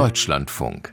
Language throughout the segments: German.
Deutschlandfunk.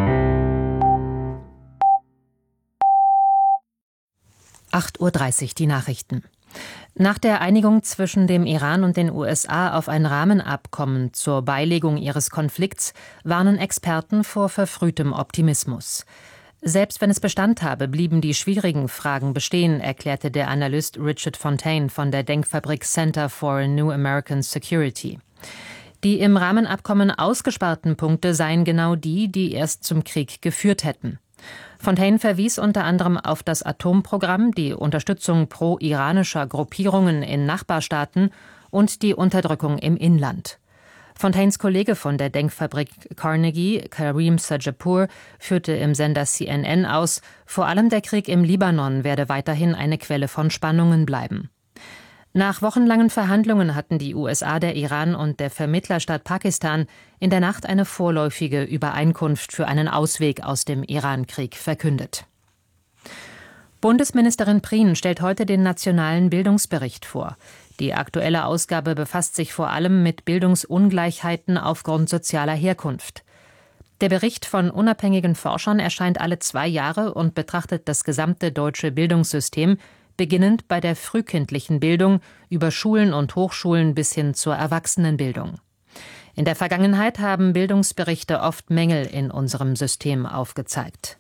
Uhr die Nachrichten. Nach der Einigung zwischen dem Iran und den USA auf ein Rahmenabkommen zur Beilegung ihres Konflikts warnen Experten vor verfrühtem Optimismus. Selbst wenn es Bestand habe, blieben die schwierigen Fragen bestehen, erklärte der Analyst Richard Fontaine von der Denkfabrik Center for a New American Security. Die im Rahmenabkommen ausgesparten Punkte seien genau die, die erst zum Krieg geführt hätten. Fontaine verwies unter anderem auf das Atomprogramm, die Unterstützung pro-iranischer Gruppierungen in Nachbarstaaten und die Unterdrückung im Inland. Fontaines Kollege von der Denkfabrik Carnegie, Karim Sajapour, führte im Sender CNN aus, vor allem der Krieg im Libanon werde weiterhin eine Quelle von Spannungen bleiben. Nach wochenlangen Verhandlungen hatten die USA, der Iran und der Vermittlerstaat Pakistan in der Nacht eine vorläufige Übereinkunft für einen Ausweg aus dem Iran-Krieg verkündet. Bundesministerin Prien stellt heute den nationalen Bildungsbericht vor. Die aktuelle Ausgabe befasst sich vor allem mit Bildungsungleichheiten aufgrund sozialer Herkunft. Der Bericht von unabhängigen Forschern erscheint alle 2 Jahre und betrachtet das gesamte deutsche Bildungssystem, beginnend bei der frühkindlichen Bildung über Schulen und Hochschulen bis hin zur Erwachsenenbildung. In der Vergangenheit haben Bildungsberichte oft Mängel in unserem System aufgezeigt.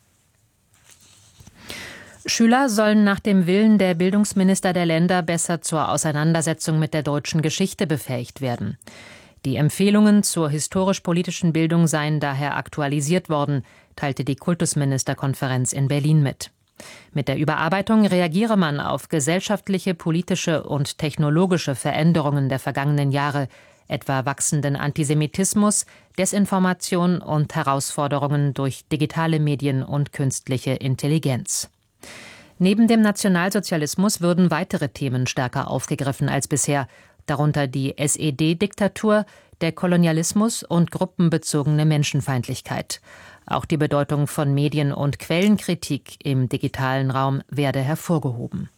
Schüler sollen nach dem Willen der Bildungsminister der Länder besser zur Auseinandersetzung mit der deutschen Geschichte befähigt werden. Die Empfehlungen zur historisch-politischen Bildung seien daher aktualisiert worden, teilte die Kultusministerkonferenz in Berlin mit. Mit der Überarbeitung reagiere man auf gesellschaftliche, politische und technologische Veränderungen der vergangenen Jahre, etwa wachsenden Antisemitismus, Desinformation und Herausforderungen durch digitale Medien und künstliche Intelligenz. Neben dem Nationalsozialismus würden weitere Themen stärker aufgegriffen als bisher, darunter die SED-Diktatur, der Kolonialismus und gruppenbezogene Menschenfeindlichkeit. Auch die Bedeutung von Medien- und Quellenkritik im digitalen Raum werde hervorgehoben.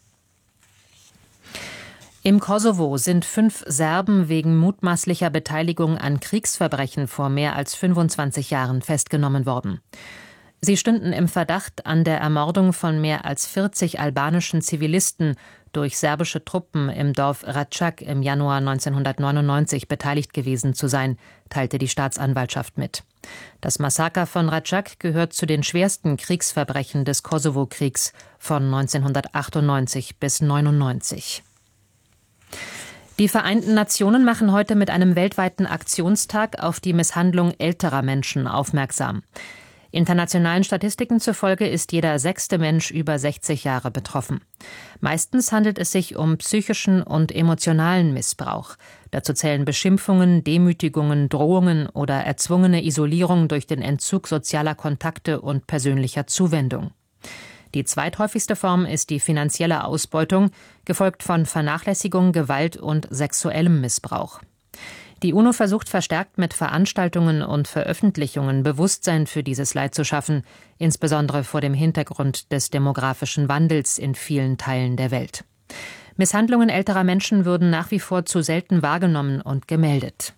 Im Kosovo sind 5 Serben wegen mutmaßlicher Beteiligung an Kriegsverbrechen vor mehr als 25 Jahren festgenommen worden. Sie stünden im Verdacht, an der Ermordung von mehr als 40 albanischen Zivilisten durch serbische Truppen im Dorf Račak im Januar 1999 beteiligt gewesen zu sein, teilte die Staatsanwaltschaft mit. Das Massaker von Račak gehört zu den schwersten Kriegsverbrechen des Kosovo-Kriegs von 1998 bis 1999. Die Vereinten Nationen machen heute mit einem weltweiten Aktionstag auf die Misshandlung älterer Menschen aufmerksam. Internationalen Statistiken zufolge ist jeder 6. Mensch über 60 Jahre betroffen. Meistens handelt es sich um psychischen und emotionalen Missbrauch. Dazu zählen Beschimpfungen, Demütigungen, Drohungen oder erzwungene Isolierung durch den Entzug sozialer Kontakte und persönlicher Zuwendung. Die zweithäufigste Form ist die finanzielle Ausbeutung, gefolgt von Vernachlässigung, Gewalt und sexuellem Missbrauch. Die UNO versucht verstärkt mit Veranstaltungen und Veröffentlichungen Bewusstsein für dieses Leid zu schaffen, insbesondere vor dem Hintergrund des demografischen Wandels in vielen Teilen der Welt. Misshandlungen älterer Menschen würden nach wie vor zu selten wahrgenommen und gemeldet.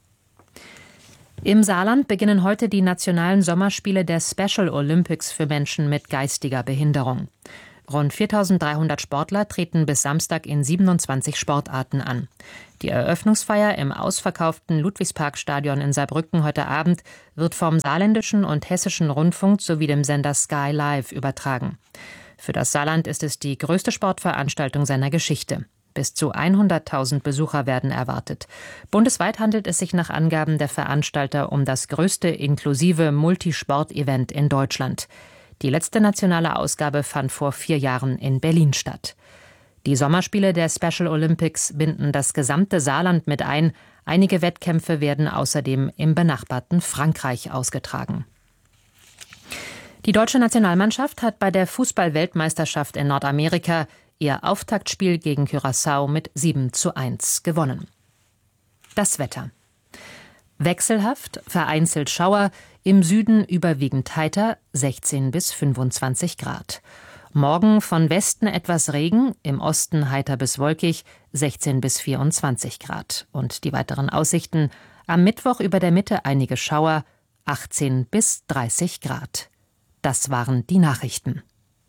Im Saarland beginnen heute die nationalen Sommerspiele der Special Olympics für Menschen mit geistiger Behinderung. Rund 4.300 Sportler treten bis Samstag in 27 Sportarten an. Die Eröffnungsfeier im ausverkauften Ludwigsparkstadion in Saarbrücken heute Abend wird vom saarländischen und hessischen Rundfunk sowie dem Sender Sky Live übertragen. Für das Saarland ist es die größte Sportveranstaltung seiner Geschichte. Bis zu 100.000 Besucher werden erwartet. Bundesweit handelt es sich nach Angaben der Veranstalter um das größte inklusive Multisport-Event in Deutschland. Die letzte nationale Ausgabe fand vor 4 Jahren in Berlin statt. Die Sommerspiele der Special Olympics binden das gesamte Saarland mit ein. Einige Wettkämpfe werden außerdem im benachbarten Frankreich ausgetragen. Die deutsche Nationalmannschaft hat bei der Fußball-Weltmeisterschaft in Nordamerika ihr Auftaktspiel gegen Curaçao mit 7:1 gewonnen. Das Wetter. Wechselhaft, vereinzelt Schauer, im Süden überwiegend heiter, 16 bis 25 Grad. Morgen von Westen etwas Regen, im Osten heiter bis wolkig, 16 bis 24 Grad. Und die weiteren Aussichten: am Mittwoch über der Mitte einige Schauer, 18 bis 30 Grad. Das waren die Nachrichten.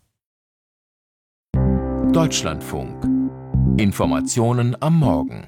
Deutschlandfunk. Informationen am Morgen.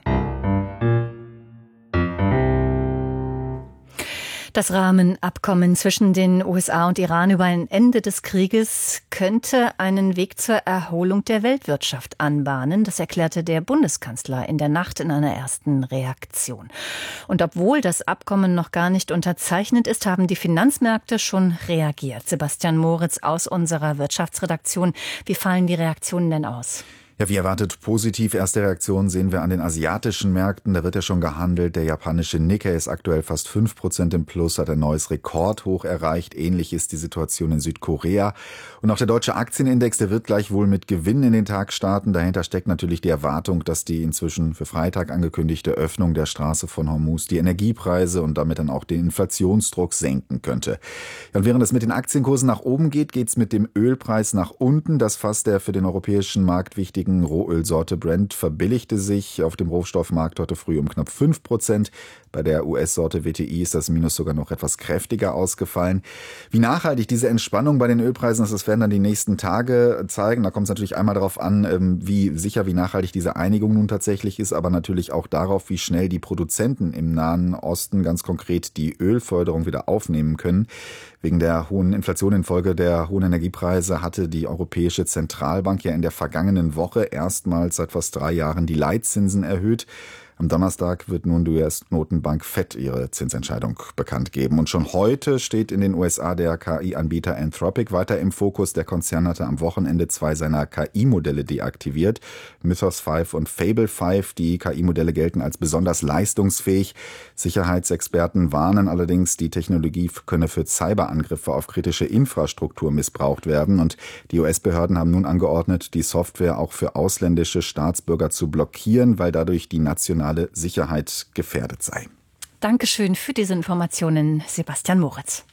Das Rahmenabkommen zwischen den USA und Iran über ein Ende des Krieges könnte einen Weg zur Erholung der Weltwirtschaft anbahnen. Das erklärte der Bundeskanzler in der Nacht in einer ersten Reaktion. Und obwohl das Abkommen noch gar nicht unterzeichnet ist, haben die Finanzmärkte schon reagiert. Sebastian Moritz aus unserer Wirtschaftsredaktion. Wie fallen die Reaktionen denn aus? Ja, wie erwartet positiv. Erste Reaktion sehen wir an den asiatischen Märkten. Da wird ja schon gehandelt. Der japanische Nikkei ist aktuell fast 5% im Plus, hat ein neues Rekordhoch erreicht. Ähnlich ist die Situation in Südkorea. Und auch der deutsche Aktienindex, der wird gleich wohl mit Gewinn in den Tag starten. Dahinter steckt natürlich die Erwartung, dass die inzwischen für Freitag angekündigte Öffnung der Straße von Hormuz die Energiepreise und damit dann auch den Inflationsdruck senken könnte. Ja, und während es mit den Aktienkursen nach oben geht, geht's mit dem Ölpreis nach unten. Das Fass der für den europäischen Markt wichtigen Rohölsorte Brent verbilligte sich auf dem Rohstoffmarkt heute früh um knapp 5%. Bei der US-Sorte WTI ist das Minus sogar noch etwas kräftiger ausgefallen. Wie nachhaltig diese Entspannung bei den Ölpreisen ist, das werden dann die nächsten Tage zeigen. Da kommt es natürlich einmal darauf an, wie nachhaltig diese Einigung nun tatsächlich ist, aber natürlich auch darauf, wie schnell die Produzenten im Nahen Osten ganz konkret die Ölförderung wieder aufnehmen können. Wegen der hohen Inflation infolge der hohen Energiepreise hatte die Europäische Zentralbank ja in der vergangenen Woche erstmals seit fast 3 Jahren die Leitzinsen erhöht. Am Donnerstag wird nun die US-Notenbank Fed ihre Zinsentscheidung bekannt geben. Und schon heute steht in den USA der KI-Anbieter Anthropic weiter im Fokus. Der Konzern hatte am Wochenende 2 seiner KI-Modelle deaktiviert. Mythos 5 und Fable 5. Die KI-Modelle gelten als besonders leistungsfähig. Sicherheitsexperten warnen allerdings, die Technologie könne für Cyberangriffe auf kritische Infrastruktur missbraucht werden. Und die US-Behörden haben nun angeordnet, die Software auch für ausländische Staatsbürger zu blockieren, weil dadurch die nationale Sicherheit gefährdet sei. Dankeschön für diese Informationen, Sebastian Moritz.